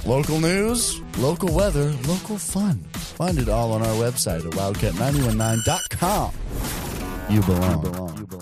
Local news, local weather, local fun. Find it all on our website at wildcat919.com. You belong.